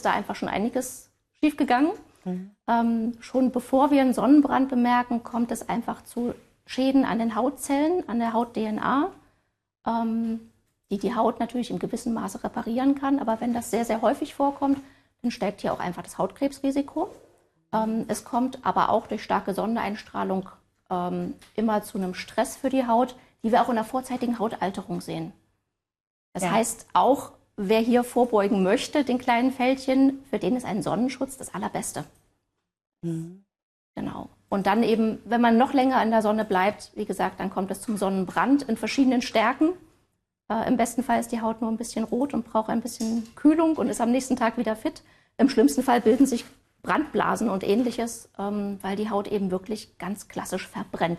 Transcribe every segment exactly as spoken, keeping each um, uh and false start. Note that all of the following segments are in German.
da einfach schon einiges schiefgegangen. Mhm. Ähm, schon bevor wir einen Sonnenbrand bemerken, kommt es einfach zu Schäden an den Hautzellen, an der Haut-D N A, ähm, die die Haut natürlich im gewissen Maße reparieren kann. Aber wenn das sehr, sehr häufig vorkommt, dann steigt hier auch einfach das Hautkrebsrisiko. Ähm, es kommt aber auch durch starke Sonneneinstrahlung ähm, immer zu einem Stress für die Haut, die wir auch in der vorzeitigen Hautalterung sehen. Das ja. heißt, auch wer hier vorbeugen möchte, den kleinen Fältchen, für den ist ein Sonnenschutz das Allerbeste. Mhm. Genau. Und dann eben, wenn man noch länger in der Sonne bleibt, wie gesagt, dann kommt es zum Sonnenbrand in verschiedenen Stärken. Äh, Im besten Fall ist die Haut nur ein bisschen rot und braucht ein bisschen Kühlung und ist am nächsten Tag wieder fit. Im schlimmsten Fall bilden sich Brandblasen und Ähnliches, ähm, weil die Haut eben wirklich ganz klassisch verbrennt.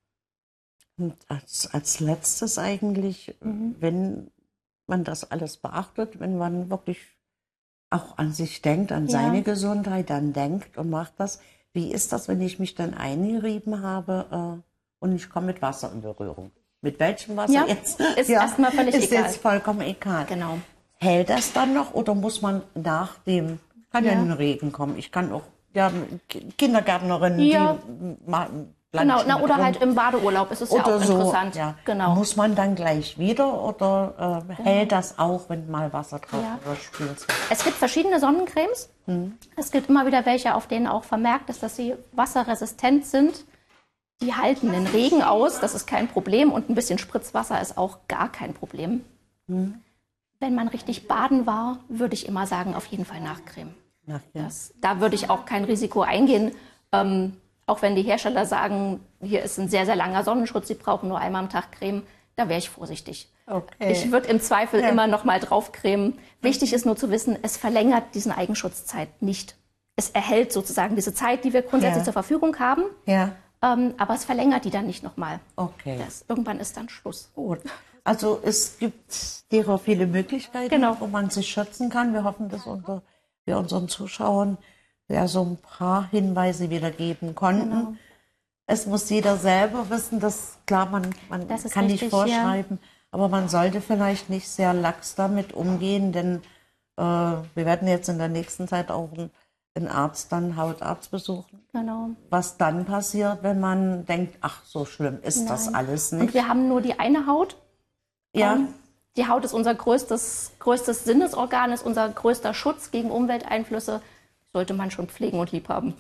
Und als, als letztes eigentlich, mhm. wenn man das alles beachtet, wenn man wirklich auch an sich denkt, an ja. seine Gesundheit, dann denkt und macht das. Wie ist das, wenn ich mich dann eingerieben habe äh, und ich komme mit Wasser in Berührung? Mit welchem Wasser ja, jetzt? Ist ja, erstmal völlig ist egal. Ist jetzt vollkommen egal. Genau. Hält das dann noch oder muss man nach dem, kann ja in den Regen kommen, ich kann auch, ja, Kindergärtnerinnen, ja. die machen, genau, na, oder halt im Badeurlaub ist es ja auch so, interessant. Ja. Genau. Muss man dann gleich wieder oder äh, genau. hält das auch, wenn mal Wasser drauf ja. überspült? Es gibt verschiedene Sonnencremes. Hm. Es gibt immer wieder welche, auf denen auch vermerkt ist, dass sie wasserresistent sind. Die halten den Regen aus, das ist kein Problem. Und ein bisschen Spritzwasser ist auch gar kein Problem. Hm. Wenn man richtig baden war, würde ich immer sagen, auf jeden Fall nachcremen. Nachcremen. Das, da würde ich auch kein Risiko eingehen. Ähm, Auch wenn die Hersteller sagen, hier ist ein sehr, sehr langer Sonnenschutz, Sie brauchen nur einmal am Tag Creme, da wäre ich vorsichtig. Okay. Ich würde im Zweifel ja. immer noch mal drauf cremen. Wichtig ist nur zu wissen, es verlängert diesen Eigenschutzzeit nicht. Es erhält sozusagen diese Zeit, die wir grundsätzlich ja. zur Verfügung haben, ja. ähm, aber es verlängert die dann nicht noch mal. Okay. Das, irgendwann ist dann Schluss. Gut. Also es gibt derer viele Möglichkeiten, genau. wo man sich schützen kann. Wir hoffen, dass unser, wir unseren Zuschauern ja so ein paar Hinweise wiedergeben konnten. Genau. Es muss jeder selber wissen, dass klar, man, man das kann richtig, nicht vorschreiben, ja. aber man sollte vielleicht nicht sehr lax damit umgehen, denn äh, wir werden jetzt in der nächsten Zeit auch einen, einen Arzt, dann Hautarzt besuchen. Genau. Was dann passiert, wenn man denkt, ach, so schlimm ist Nein. das alles nicht. Und wir haben nur die eine Haut. Ja. Um, die Haut ist unser größtes, größtes Sinnesorgan, ist unser größter Schutz gegen Umwelteinflüsse. Sollte man schon pflegen und lieb haben.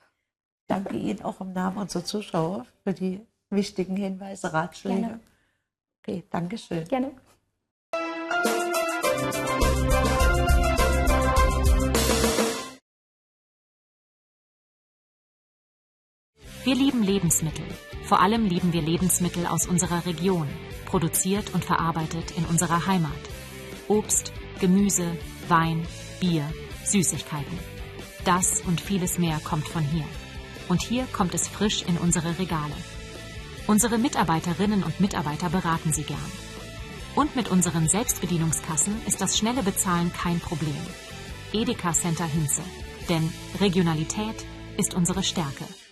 Danke Ihnen auch im Namen unserer Zuschauer für die wichtigen Hinweise, Ratschläge. Gerne. Okay, danke schön. Gerne. Wir lieben Lebensmittel. Vor allem lieben wir Lebensmittel aus unserer Region, produziert und verarbeitet in unserer Heimat. Obst, Gemüse, Wein, Bier, Süßigkeiten. Das und vieles mehr kommt von hier. Und hier kommt es frisch in unsere Regale. Unsere Mitarbeiterinnen und Mitarbeiter beraten Sie gern. Und mit unseren Selbstbedienungskassen ist das schnelle Bezahlen kein Problem. Edeka Center Hinze. Denn Regionalität ist unsere Stärke.